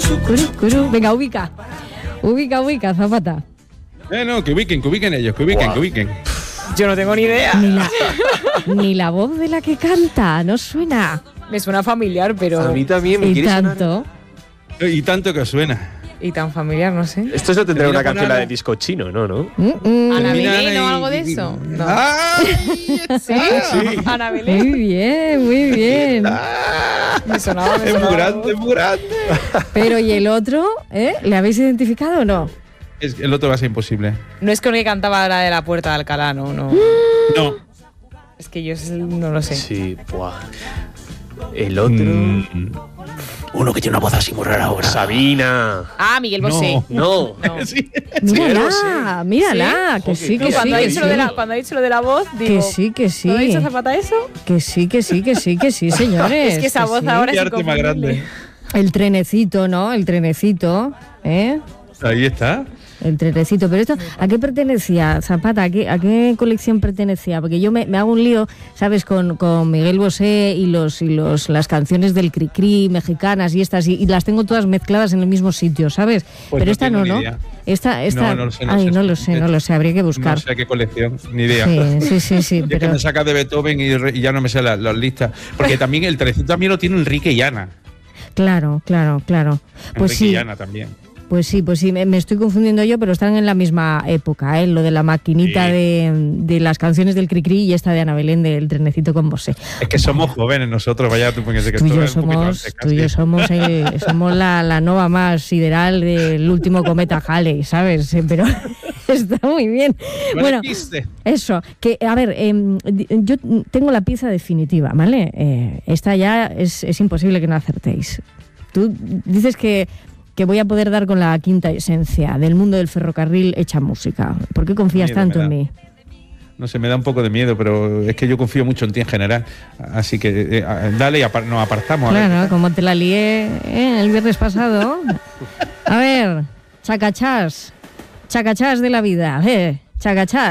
Curu. Venga, ubica, Zapata. No, que ubiquen ellos, que ubiquen. Yo no tengo ni idea. Ni la voz de la que canta, no suena. Me suena familiar, pero... A mí también me Y quiere sonar. tanto. Y tanto que suena. Y tan familiar, no sé. Esto se tendrá una Mira, canción la nada. de disco chino, ¿no? ¿Ana Mira, Belén o y- algo de eso? No. ¡Ay! ¿Sí? ¿Ana Belén? Muy bien. Me sonaba. Es muy grande. Pero ¿y el otro? ¿Le habéis identificado o no? El otro va a ser imposible. No es con el que cantaba la de la Puerta de Alcalá, no. No. Es que yo no lo sé. Sí, buah. El otro. Uno que tiene una voz así muy rara ahora. Sabina. Ah, Miguel Bosé. No. No. Sí. Mírala, ¿Sí? que sí, que Cuando, sí. ha dicho cuando ha dicho lo de la voz, digo... Que sí. ¿No ha dicho Zapata eso? Que sí, señores. Es que esa voz sí. ahora Qué es arte más grande. El trenecito, ¿no? El trenecito, ¿eh? Ahí está. El trenecito. Pero esto, ¿a qué pertenecía, Zapata? ¿A qué colección pertenecía? Porque yo me hago un lío, ¿sabes? Con Miguel Bosé y las canciones del Cricri mexicanas y estas, y las tengo todas mezcladas en el mismo sitio, ¿sabes? Pues pero no esta tengo no, ni ¿no? idea. Esta, No lo sé, no lo sé, habría que buscar. No sé a qué colección, ni idea. Sí, Y es que pero... me saca de Beethoven y ya no me sé las listas. Porque también el trenecito también lo tiene Enrique y Ana. Claro. Pues Enrique sí. y Ana también. Pues sí, me estoy confundiendo yo, pero están en la misma época, lo de la maquinita Sí. de las canciones del Cricri y esta de Ana Belén del trenecito con Bosé. Es que somos jóvenes nosotros, vaya tú, porque sé que Tú y esto yo es un poquito antes, casi. somos la nova más sideral del último cometa Halley, ¿sabes? Pero está muy bien. Bueno, eso, que a ver, yo tengo la pieza definitiva, ¿vale? Esta ya es imposible que no acertéis. Tú dices que voy a poder dar con la quinta esencia del mundo del ferrocarril hecha música. ¿Por qué confías Miedo tanto me en da. mí? No sé, me da un poco de miedo, pero es que yo confío mucho en ti en general. Así que dale y nos apartamos. A ver. Claro, como te la lié el viernes pasado. A ver, chacachás de la vida, chacachás.